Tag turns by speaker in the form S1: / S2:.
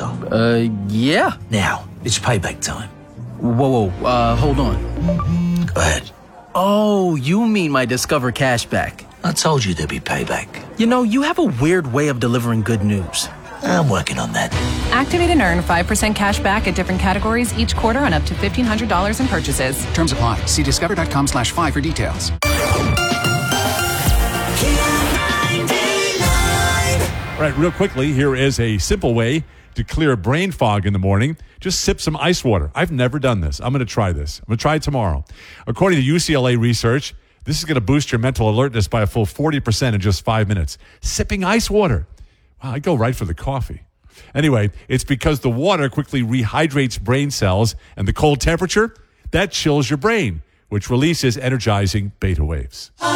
S1: answer?
S2: Yeah.
S1: Now, it's payback time.
S2: Whoa, hold on.
S1: Go ahead.
S2: Oh, you mean my Discover cashback.
S1: I told you there'd be payback.
S2: You know, you have a weird way of delivering good news.
S1: I'm working on that.
S3: Activate and earn 5% cash back at different categories each quarter on up to $1,500 in purchases.
S4: Terms apply. See discover.com/5 for details.
S5: All right, real quickly, here is a simple way to clear brain fog in the morning. Just sip some ice water. I've never done this. I'm going to try this. I'm going to try it tomorrow. According to UCLA research, this is going to boost your mental alertness by a full 40% in just 5 minutes. Sipping ice water. Wow, I go right for the coffee. Anyway, it's because the water quickly rehydrates brain cells, and the cold temperature, that chills your brain, which releases energizing beta waves.